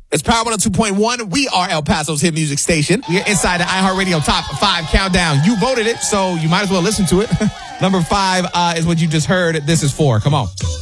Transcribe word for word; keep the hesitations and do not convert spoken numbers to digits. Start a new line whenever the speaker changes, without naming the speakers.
It's Power one oh two point one. We are El Paso's hit music station. We're inside the iHeartRadio Top five Countdown. You voted it, so you might as well listen to it. Number five uh, is what you just heard. This is for. Come on.